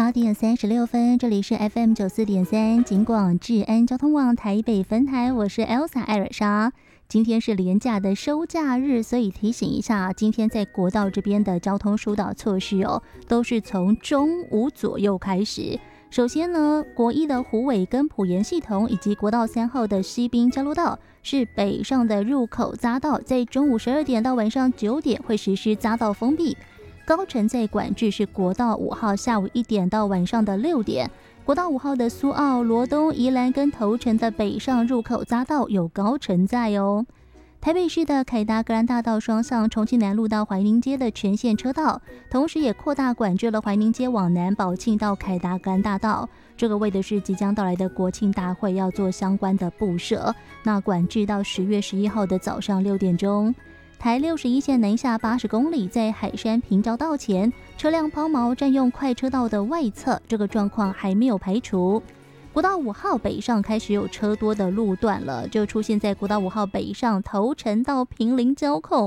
8点36分，这里是 FM94.3 警广治安交通网台北分台，我是 Elsa 艾尔莎。今天是连假的收假日，所以提醒一下，今天在国道这边的交通疏导措施都是从中午左右开始。首先呢，国一的虎尾跟埔盐系统以及国道3号的西滨交流道是北上的入口匝道，在中午12点到晚上9点会实施匝道封闭。高乘载管制是国道5号下午1点到晚上的6点，国道5号的苏澳、罗东、宜兰跟头城的北上入口匝道有高乘载哦。台北市的凯达格兰大道双向重庆南路到怀宁街的全线车道，同时也扩大管制了怀宁街往南宝庆到凯达格兰大道，这个为的是即将到来的国庆大会要做相关的布设，那管制到10月11号的早上6点钟。台61线南下80公里，在海山平交道前，车辆抛锚占用快车道的外侧，这个状况还没有排除。国道5号北上开始有车多的路段了，就出现在国道5号北上头城到坪林交口。